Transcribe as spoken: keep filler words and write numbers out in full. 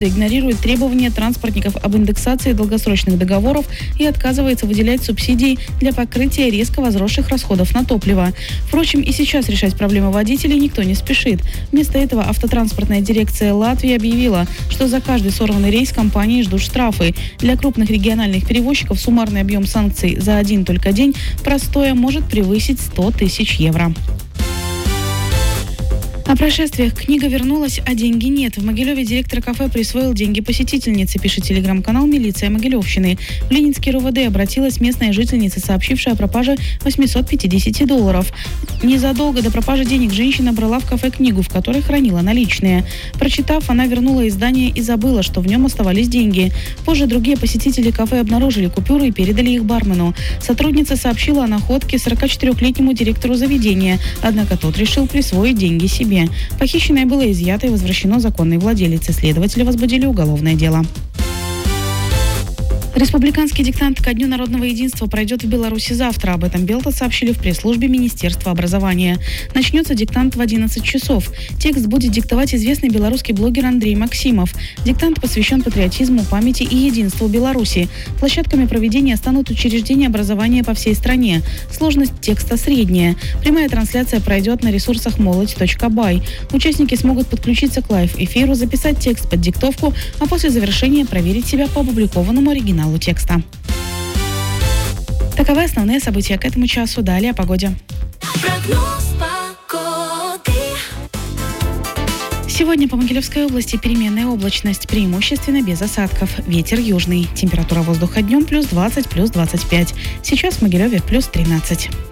игнорирует требования транспортников об индексации долгосрочных договоров и отказывается выделять субсидии для покрытия резко возросших расходов на топливо. Впрочем, и сейчас решать проблемы водителей никто не спешит. Вместо этого автотранспортная дирекция Латвии объявила, что за каждый сорванный рейс компании ждут штрафы. Для крупных региональных перевозчиков суммарный объем санкций за один только день простоя может превысить сто тысяч евро. О происшествиях. Книга вернулась, а деньги нет. В Могилеве директор кафе присвоил деньги посетительнице, пишет телеграм-канал «Милиция Могилевщины». В Ленинский РУВД обратилась местная жительница, сообщившая о пропаже восемьсот пятьдесят долларов. Незадолго до пропажи денег женщина брала в кафе книгу, в которой хранила наличные. Прочитав, она вернула издание и забыла, что в нем оставались деньги. Позже другие посетители кафе обнаружили купюры и передали их бармену. Сотрудница сообщила о находке сорокачетырёхлетнему директору заведения, однако тот решил присвоить деньги себе. Похищенное было изъято и возвращено законной владелице. Следователи возбудили уголовное дело. Республиканский диктант ко Дню народного единства пройдет в Беларуси завтра. Об этом Белта сообщили в пресс-службе Министерства образования. Начнется диктант в одиннадцать часов. Текст будет диктовать известный белорусский блогер Андрей Максимов. Диктант посвящен патриотизму, памяти и единству Беларуси. Площадками проведения станут учреждения образования по всей стране. Сложность текста средняя. Прямая трансляция пройдет на ресурсах молодь точка бай. Участники смогут подключиться к лайв-эфиру, записать текст под диктовку, а после завершения проверить себя по опубликованному оригиналу текста. Таковы основные события к этому часу. Далее о погоде. Прогноз погоды. Сегодня по Могилевской области переменная облачность, преимущественно без осадков. Ветер южный. Температура воздуха днем плюс двадцать, плюс двадцать пять. Сейчас в Могилеве плюс тринадцать.